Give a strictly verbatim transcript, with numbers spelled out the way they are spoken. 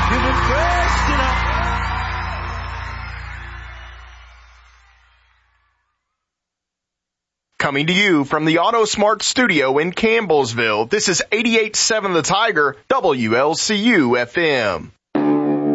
Give him praise tonight. Coming to you from the AutoSmart studio in Campbellsville, this is eighty-eight point seven The Tiger, W L C U F M.